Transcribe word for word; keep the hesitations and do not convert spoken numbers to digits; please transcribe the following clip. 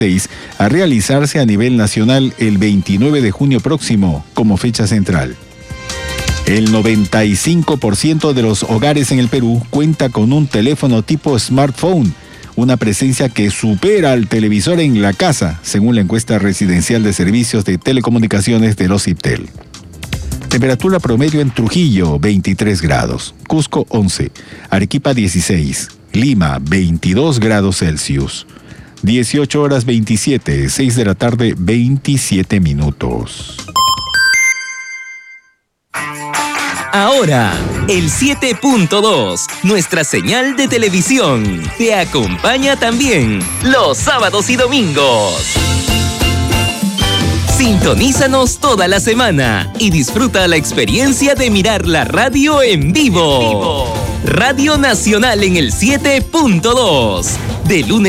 a realizarse a nivel nacional el veintinueve de junio próximo como fecha central. El noventa y cinco por ciento de los hogares en el Perú cuenta con un teléfono tipo smartphone, una presencia que supera al televisor en la casa, según la encuesta residencial de servicios de telecomunicaciones de los IPTEL. Temperatura promedio en Trujillo, veintitrés grados, Cusco, once, Arequipa, dieciséis, Lima, veintidós grados Celsius. dieciocho horas veintisiete, seis de la tarde, veintisiete minutos. Ahora, el siete punto dos, nuestra señal de televisión, te acompaña también los sábados y domingos. Sintonízanos toda la semana y disfruta la experiencia de mirar la radio en vivo. En vivo. Radio Nacional en el siete punto dos, de lunes